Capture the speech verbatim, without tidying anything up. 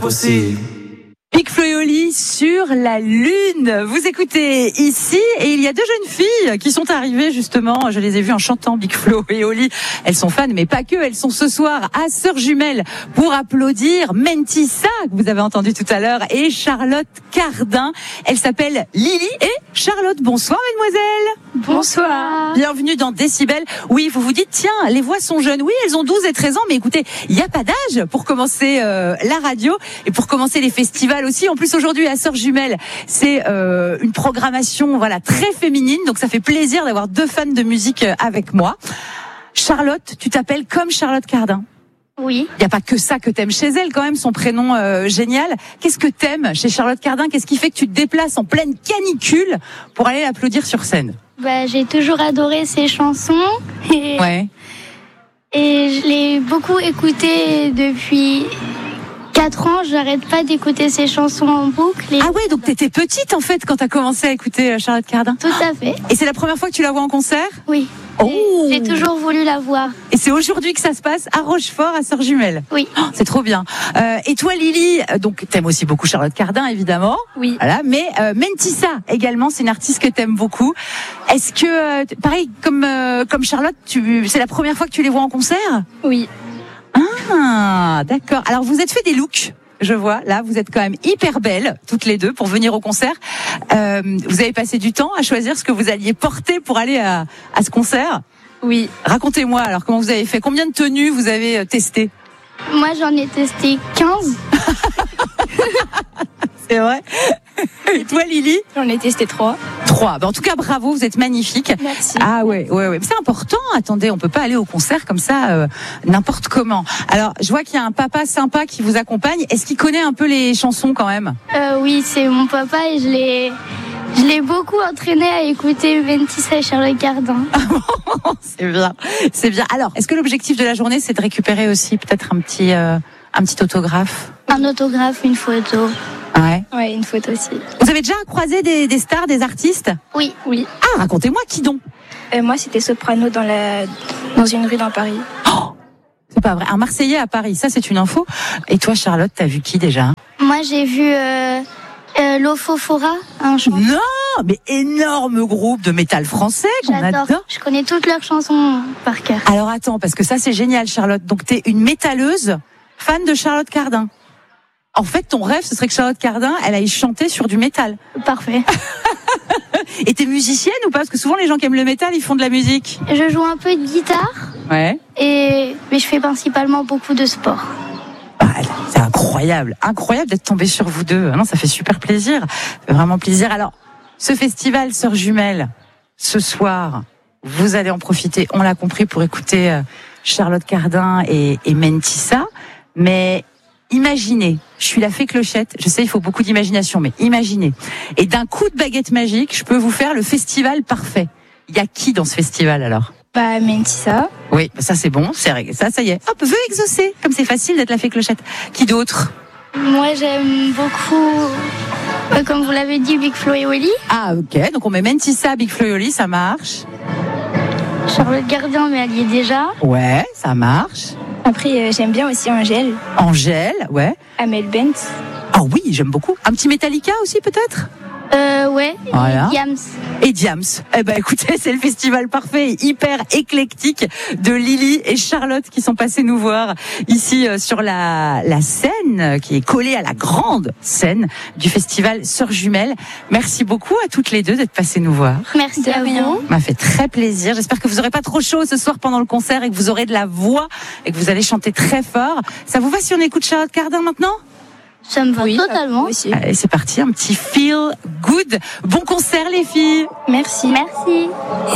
possible. Big Flo et Oli sur la Lune. Vous écoutez ici et il y a deux jeunes filles qui sont arrivées justement. Je les ai vues en chantant Big Flo et Oli. Elles sont fans, mais pas que. Elles sont ce soir à Sœurs Jumelles pour applaudir Mentissa, que vous avez entendu tout à l'heure, et Charlotte Cardin. Elles s'appellent Lily et Charlotte. Bonsoir, mesdemoiselles. Bonsoir. Bienvenue dans Décibel. Oui, vous vous dites, tiens, les voix sont jeunes. Oui, elles ont douze et treize ans, mais écoutez, il n'y a pas d'âge pour commencer euh, la radio et pour commencer les festivals aussi. En plus, aujourd'hui, à Sœurs Jumelles, c'est euh, une programmation voilà très féminine, donc ça fait plaisir d'avoir deux fans de musique avec moi. Charlotte, tu t'appelles comme Charlotte Cardin. Oui. Il n'y a pas que ça que t'aimes chez elle, quand même, son prénom euh, génial. Qu'est-ce que t'aimes chez Charlotte Cardin? Qu'est-ce qui fait que tu te déplaces en pleine canicule pour aller l'applaudir sur scène? Bah, j'ai toujours adoré ses chansons et, Ouais. et je l'ai beaucoup écoutée depuis quatre ans. J'arrête pas d'écouter ses chansons en boucle. Et... Ah ouais, donc t'étais petite en fait quand t'as commencé à écouter Charlotte Cardin. Tout à fait. Et c'est la première fois que tu la vois en concert? Oui. Oh. J'ai toujours voulu la voir. Et c'est aujourd'hui que ça se passe à Rochefort, à Sœurs Jumelles. Oui. Oh, c'est trop bien. Euh, et toi, Lily, donc t'aimes aussi beaucoup Charlotte Cardin, évidemment. Oui. Voilà, mais euh, Mentissa également, c'est une artiste que t'aimes beaucoup. Est-ce que, euh, pareil comme euh, comme Charlotte, tu, c'est la première fois que tu les vois en concert? Oui. Ah, d'accord. Alors vous êtes fait des looks. Je vois, là, vous êtes quand même hyper belles, toutes les deux, pour venir au concert. Euh, vous avez passé du temps à choisir ce que vous alliez porter pour aller à, à ce concert? Oui. Racontez-moi, alors, comment vous avez fait? Combien de tenues vous avez testées? Moi, j'en ai testé quinze. C'est vrai. Et toi, Lily? J'en ai testé trois. Trois. Ben, en tout cas, bravo, vous êtes magnifique. Merci. Ah ouais, ouais, ouais. C'est important. Attendez, on peut pas aller au concert comme ça, euh, n'importe comment. Alors, je vois qu'il y a un papa sympa qui vous accompagne. Est-ce qu'il connaît un peu les chansons quand même? Euh, oui, c'est mon papa et je l'ai, je l'ai beaucoup entraîné à écouter Mentissa et Charlotte Cardin. C'est bien, c'est bien. Alors, est-ce que l'objectif de la journée, c'est de récupérer aussi peut-être un petit, euh, un petit autographe? Un autographe, une photo. Ouais. Ouais, une photo aussi. Vous avez déjà croisé des, des stars, des artistes? Oui, oui. Ah, racontez-moi, qui donc? Euh, moi, c'était soprano dans la dans une rue dans Paris. Oh, c'est pas vrai. Un Marseillais à Paris, ça c'est une info. Et toi, Charlotte, t'as vu qui déjà? Moi, j'ai vu euh, euh, Lofofora, un chanteur. Non, mais énorme groupe de métal français qu'on J'adore. adore. Je connais toutes leurs chansons par cœur. Alors attends, parce que ça c'est génial, Charlotte. Donc t'es une métalleuse, fan de Charlotte Cardin. En fait, ton rêve, ce serait que Charlotte Cardin, elle aille chanter sur du métal. Parfait. Et t'es musicienne ou pas? Parce que souvent les gens qui aiment le métal, ils font de la musique. Je joue un peu de guitare, Ouais. et mais je fais principalement beaucoup de sport. Ah, c'est incroyable, incroyable d'être tombé sur vous deux. Non, ça fait super plaisir, ça fait vraiment plaisir. Alors, ce festival Sœurs Jumelles, ce soir, vous allez en profiter, on l'a compris, pour écouter euh, Charlotte Cardin et, et Mentissa. Mais imaginez, je suis la fée Clochette, je sais il faut beaucoup d'imagination, mais imaginez. Et d'un coup de baguette magique, je peux vous faire le festival parfait. Il y a qui dans ce festival alors? Bah, Mentissa. Oui, ça c'est bon, c'est réglé. Ça, ça y est. Hop, vœu exaucé. Comme c'est facile d'être la fée Clochette. Qui d'autre? Moi, j'aime beaucoup, euh, comme vous l'avez dit, Big Flo et Oli. Ah, ok. Donc on met Mentissa, Big Flo et Oli, ça marche. Charlotte Cardin, mais elle y est déjà. Ouais, ça marche. Après, euh, j'aime bien aussi Angèle. Angèle, ouais. Amel Bent. Ah oui, j'aime beaucoup. Un petit Metallica aussi peut-être? Euh, ouais. Voilà. Et Diams. Et Diams. Eh ben écoutez, c'est le festival parfait, hyper éclectique de Lily et Charlotte qui sont passées nous voir ici euh, sur la, la scène qui est collée à la grande scène du festival Sœurs Jumelles. Merci beaucoup à toutes les deux d'être passées nous voir. Merci De à rien. vous. Ça m'a fait très plaisir. J'espère que vous aurez pas trop chaud ce soir pendant le concert et que vous aurez de la voix et que vous allez chanter très fort. Ça vous va si on écoute Charlotte Cardin maintenant? Ça me va Oui, totalement. moi aussi. Allez, c'est parti, un petit feel good. Bon concert les filles. Merci. Merci.